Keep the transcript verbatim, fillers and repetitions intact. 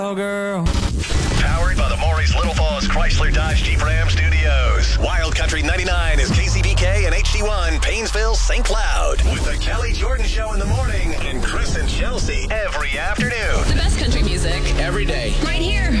Oh, girl. Powered by the Maurice Little Falls Chrysler Dodge Jeep Ram Studios. Wild Country ninety-nine is K C B K and H D one, Paynesville, Saint Cloud. With the Kelly Jordan Show in the morning and Chris and Chelsea every afternoon. The best country music. Every day. Right here